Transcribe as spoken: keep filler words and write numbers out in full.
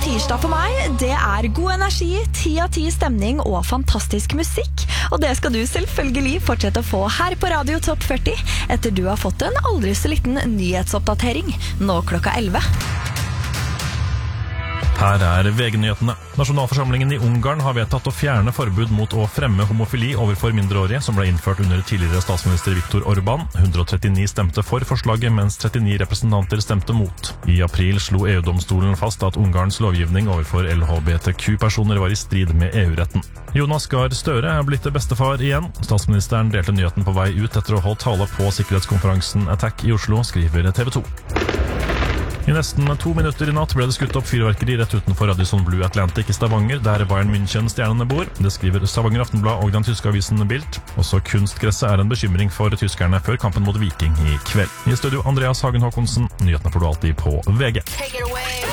tirsdag for meg, det er god energi, ti av ti stemning og fantastisk musikk. Og det skal du selvfølgelig fortsette å få her på Radio Topp førti, etter du har fått en aldri så liten nyhetsoppdatering, nå klokka elleve. Her er V G-nyhetene. Nasjonalforsamlingen i Ungarn har vedtatt å fjerne forbud mot å fremme homofili overfor mindreårige, som ble innført under tidligere statsminister Viktor Orbán. hundre og trettini stemte for forslaget, mens trettini representanter stemte mot. I april slo E U-domstolen fast at Ungarns lovgivning overfor L H B T Q-personer var i strid med E U-retten. Jonas Gahr Støre er blitt bestefar igjen. Statsministeren delte nyheten på vei ut etter å ha holdt tale på sikkerhetskonferansen Attack i Oslo, skriver T V to. I nesten to minutter i natt ble det skutt opp fyrverkeri rett utenfor Radisson Blu Atlantic i Stavanger, der Bayern München-stjernene bor. Det skriver Stavanger Aftenblad og den tyske avisen Bild. Også kunstgresset er en bekymring for tyskerne før kampen mot Viking i kveld. I studio Andreas Hagen Håkonsen, nyhetene får du alltid på V G.